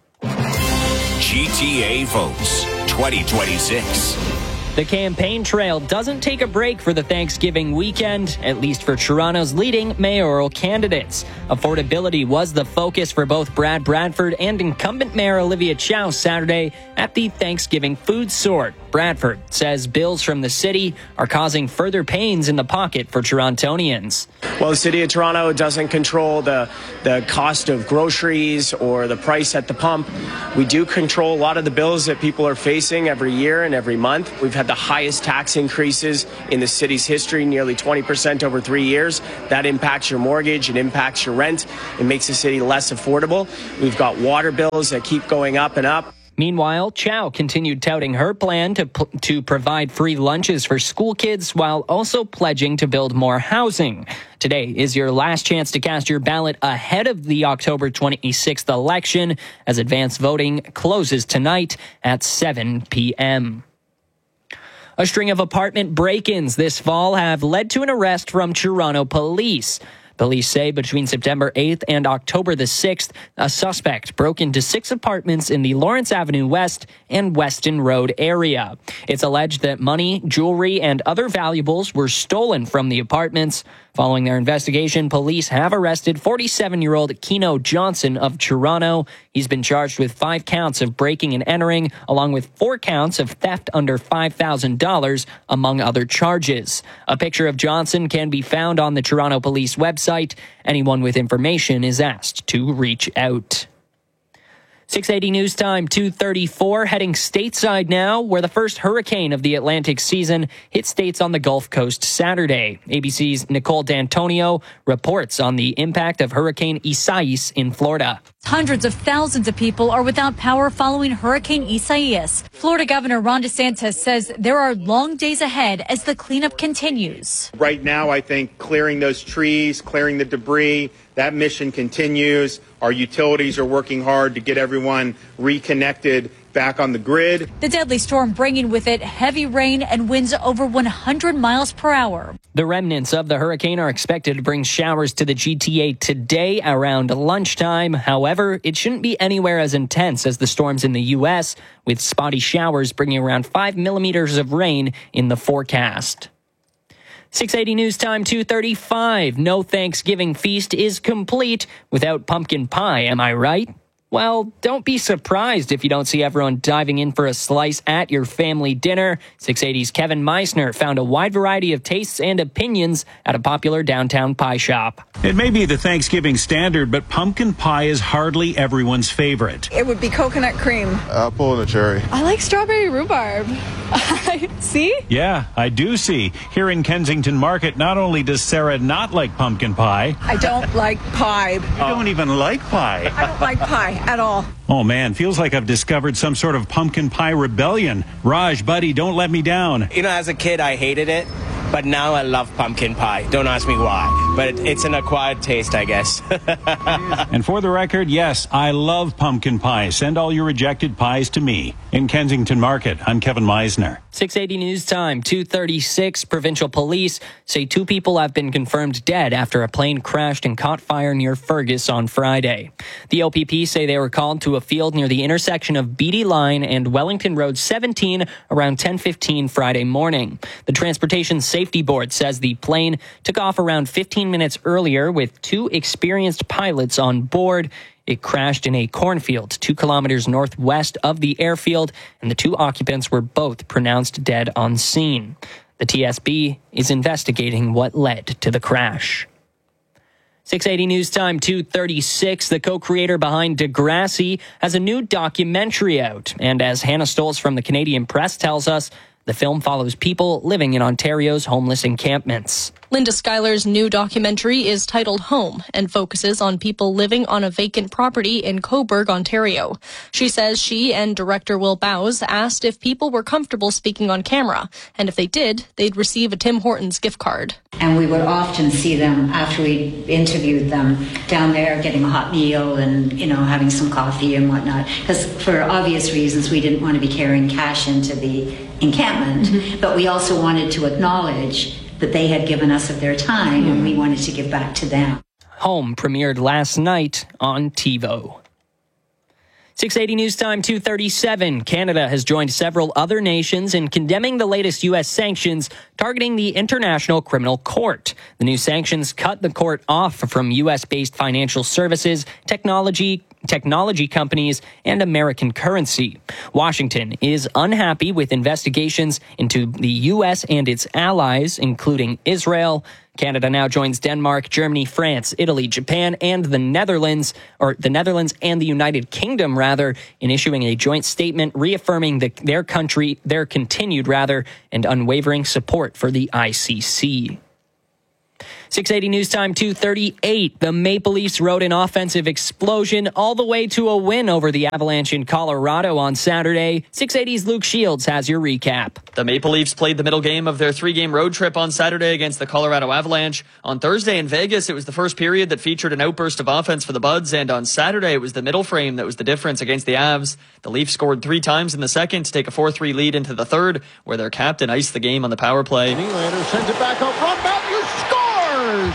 G T A votes twenty twenty-six. The campaign trail doesn't take a break for the Thanksgiving weekend, at least for Toronto's leading mayoral candidates. Affordability was the focus for both Brad Bradford and incumbent Mayor Olivia Chow Saturday at the Thanksgiving food sort. Bradford says bills from the city are causing further pains in the pocket for Torontonians. Well, the city of Toronto doesn't control the, the cost of groceries or the price at the pump. We do control a lot of the bills that people are facing every year and every month. We've had the highest tax increases in the city's history, nearly twenty percent over three years. That impacts your mortgage, it impacts your rent, it makes the city less affordable. We've got water bills that keep going up and up. Meanwhile, Chow continued touting her plan to p- to provide free lunches for school kids while also pledging to build more housing. Today is your last chance to cast your ballot ahead of the October twenty-sixth election, as advance voting closes tonight at seven p.m. A string of apartment break-ins this fall have led to an arrest from Toronto police. Police say between September eighth and October the sixth, a suspect broke into six apartments in the Lawrence Avenue West and Weston Road area. It's alleged that money, jewelry, and other valuables were stolen from the apartments. Following their investigation, police have arrested forty-seven-year-old Keno Johnson of Toronto. He's been charged with five counts of breaking and entering, along with four counts of theft under five thousand dollars, among other charges. A picture of Johnson can be found on the Toronto Police website. Anyone with information is asked to reach out. six eighty News Time, two thirty-four, heading stateside now, where the first hurricane of the Atlantic season hit states on the Gulf Coast Saturday. A B C's Nicole D'Antonio reports on the impact of Hurricane Isaias in Florida. Hundreds of thousands of people are without power following Hurricane Isaias. Florida Governor Ron DeSantis says there are long days ahead as the cleanup continues. Right now, I think clearing those trees, clearing the debris, that mission continues. Our utilities are working hard to get everyone reconnected back on the grid. The deadly storm bringing with it heavy rain and winds over one hundred miles per hour. The remnants of the hurricane are expected to bring showers to the G T A today around lunchtime. However, it shouldn't be anywhere as intense as the storms in the U S, with spotty showers bringing around five millimeters of rain in the forecast. six eighty News Time, two thirty-five. No Thanksgiving feast is complete without pumpkin pie, am I right? Well, don't be surprised if you don't see everyone diving in for a slice at your family dinner. six eighty's Kevin Meissner found a wide variety of tastes and opinions at a popular downtown pie shop. It may be the Thanksgiving standard, but pumpkin pie is hardly everyone's favorite. It would be coconut cream. Apple and a cherry. I like strawberry rhubarb. See? Yeah, I do see. Here in Kensington Market, not only does Sarah not like pumpkin pie. I don't like pie. You don't even like pie. I don't like pie at all. Oh man, feels like I've discovered some sort of pumpkin pie rebellion. Raj, buddy, don't let me down. You know, as a kid, I hated it, but now I love pumpkin pie. Don't ask me why, but it's an acquired taste, I guess. And for the record, yes, I love pumpkin pie. Send all your rejected pies to me. In Kensington Market, I'm Kevin Meissner. six eighty News Time, two thirty-six. Provincial police say two people have been confirmed dead after a plane crashed and caught fire near Fergus on Friday. The O P P say they were called to a field near the intersection of Beatty Line and Wellington Road seventeen around ten fifteen Friday morning. The Transportation Safety Board says the plane took off around fifteen minutes earlier with two experienced pilots on board. It crashed in a cornfield two kilometers northwest of the airfield, and the two occupants were both pronounced dead on scene. The T S B is investigating what led to the crash. six eighty News Time, two thirty-six. The co-creator behind Degrassi has a new documentary out. And as Hannah Stolz from the Canadian Press tells us, the film follows people living in Ontario's homeless encampments. Linda Schuyler's new documentary is titled Home and focuses on people living on a vacant property in Cobourg, Ontario. She says she and director Will Bowes asked if people were comfortable speaking on camera, and if they did, they'd receive a Tim Hortons gift card. And we would often see them after we interviewed them down there getting a hot meal and, you know, having some coffee and whatnot. Because for obvious reasons, we didn't want to be carrying cash into the encampment, mm-hmm. but we also wanted to acknowledge that they had given us of their time mm-hmm. and we wanted to give back to them. Home premiered last night on TiVo. six eighty News Time two thirty-seven. Canada has joined several other nations in condemning the latest U S sanctions targeting the International Criminal Court. The new sanctions cut the court off from U S-based financial services, technology, technology companies, and American currency. Washington is unhappy with investigations into the U S and its allies, including Israel. Canada now joins Denmark, Germany, France, Italy, Japan, and the Netherlands, or the Netherlands and the United Kingdom, rather, in issuing a joint statement reaffirming the, their country, their continued, rather, and unwavering support for the I C C. six eighty News Time two thirty-eight. The Maple Leafs rode an offensive explosion all the way to a win over the Avalanche in Colorado on Saturday. six eighty's Luke Shields has your recap. The Maple Leafs played the middle game of their three-game road trip on Saturday against the Colorado Avalanche. On Thursday in Vegas, it was the first period that featured an outburst of offense for the Buds, and on Saturday, it was the middle frame that was the difference against the Avs. The Leafs scored three times in the second to take a four three lead into the third, where their captain iced the game on the power play. Nylander sends it back up front. Matthews scores!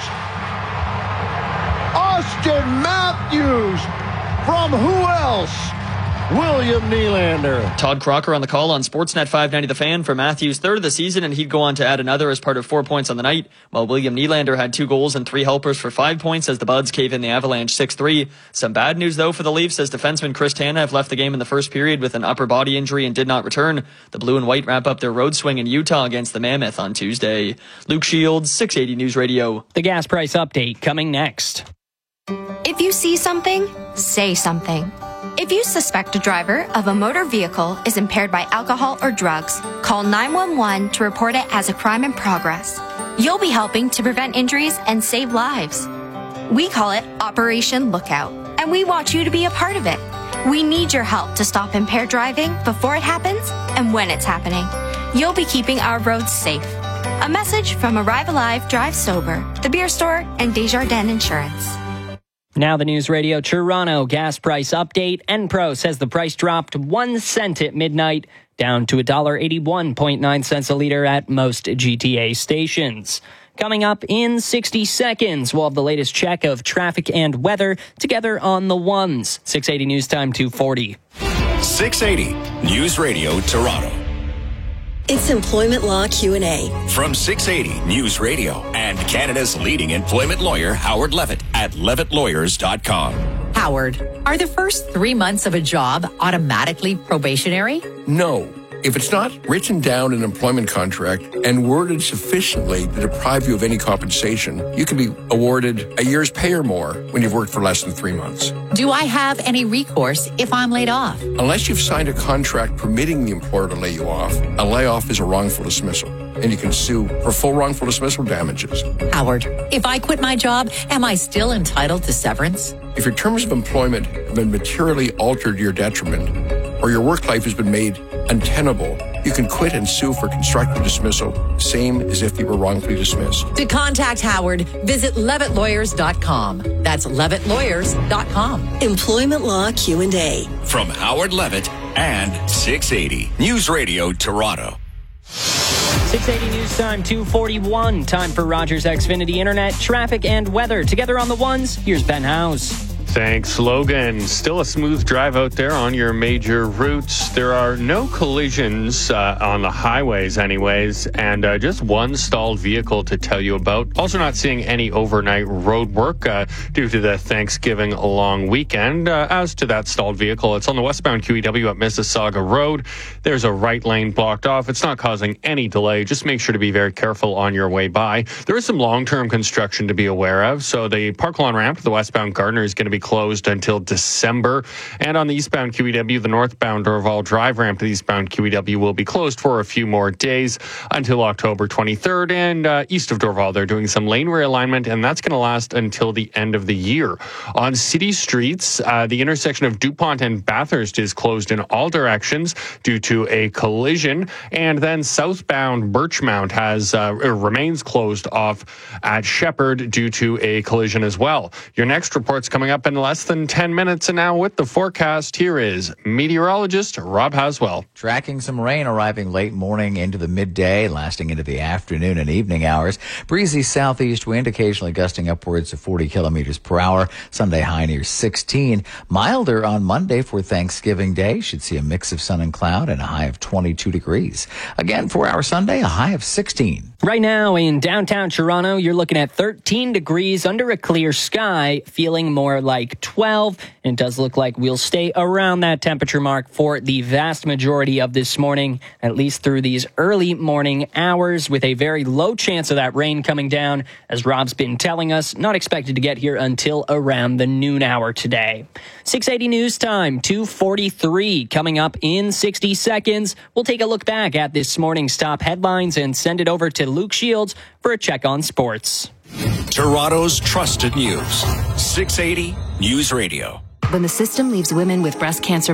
Austin Matthews from who else? William Nylander. Todd Crocker on the call on Sportsnet five ninety The Fan for Matthews' third of the season, and he'd go on to add another as part of four points on the night, while William Nylander had two goals and three helpers for five points as the Buds cave in the Avalanche six three. Some bad news, though, for the Leafs, as defenseman Chris Tanev left the game in the first period with an upper body injury and did not return. The Blue and White wrap up their road swing in Utah against the Mammoth on Tuesday. Luke Shields, six eighty News Radio. The gas price update coming next. If you see something, say something. If you suspect a driver of a motor vehicle is impaired by alcohol or drugs, call nine one one to report it as a crime in progress. You'll be helping to prevent injuries and save lives. We call it Operation Lookout, and we want you to be a part of it. We need your help to stop impaired driving before it happens and when it's happening. You'll be keeping our roads safe. A message from Arrive Alive, Drive Sober, The Beer Store, and Desjardins Insurance. Now the News Radio Toronto gas price update. Enpro says the price dropped one cent at midnight, down to one dollar eighty-one point nine cents a litre at most G T A stations. Coming up in sixty seconds, we'll have the latest check of traffic and weather together on the ones. six eighty News Time two forty. six eighty News Radio Toronto. It's Employment Law Q and A. From six eighty News Radio and Canada's leading employment lawyer, Howard Levitt, at levitt lawyers dot com. Howard, are the first three months of a job automatically probationary? No. If it's not written down in an employment contract and worded sufficiently to deprive you of any compensation, you can be awarded a year's pay or more when you've worked for less than three months. Do I have any recourse if I'm laid off? Unless you've signed a contract permitting the employer to lay you off, a layoff is a wrongful dismissal, and you can sue for full wrongful dismissal damages. Howard, if I quit my job, am I still entitled to severance? If your terms of employment have been materially altered to your detriment, or your work life has been made untenable, you can quit and sue for constructive dismissal, same as if you were wrongfully dismissed. To contact Howard, visit levitt lawyers dot com. That's levitt lawyers dot com. Employment Law Q and A. From Howard Levitt and six eighty News Radio Toronto. six eighty News Time two forty-one. Time for Rogers Xfinity Internet, traffic, and weather. Together on the ones, here's Ben Howes. Thanks, Logan. Still a smooth drive out there on your major routes. There are no collisions uh, on the highways anyways, and uh, just one stalled vehicle to tell you about. Also not seeing any overnight road work uh, due to the Thanksgiving long weekend. Uh, as to that stalled vehicle, it's on the westbound Q E W at Mississauga Road. There's a right lane blocked off. It's not causing any delay. Just make sure to be very careful on your way by. There is some long-term construction to be aware of, so the Park Lawn ramp, the westbound Gardner, is going to be closed until December. And on the eastbound Q E W, the northbound Dorval Drive ramp to the eastbound Q E W will be closed for a few more days until October twenty-third. And uh, east of Dorval, they're doing some lane realignment, and that's going to last until the end of the year. On city streets, uh, the intersection of DuPont and Bathurst is closed in all directions due to a collision. And then southbound Birchmount has uh, remains closed off at Shepherd due to a collision as well. Your next report's coming up in less than ten minutes. And now with the forecast, here is meteorologist Rob Haswell. Tracking some rain arriving late morning into the midday, lasting into the afternoon and evening hours. Breezy southeast wind, occasionally gusting upwards of forty kilometers per hour. Sunday high near sixteen. Milder on Monday for Thanksgiving Day. Should see a mix of sun and cloud and a high of twenty-two degrees. Again, for our Sunday, a high of sixteen. Right now in downtown Toronto, you're looking at thirteen degrees under a clear sky, feeling more like twelve. And it does look like we'll stay around that temperature mark for the vast majority of this morning, at least through these early morning hours, with a very low chance of that rain coming down, as Rob's been telling us, not expected to get here until around the noon hour today. six eighty News Time, two forty-three, coming up in sixty seconds. We'll take a look back at this morning's top headlines and send it over to Luke Shields for a check on sports. Toronto's trusted news, six eighty News Radio. When the system leaves women with breast cancer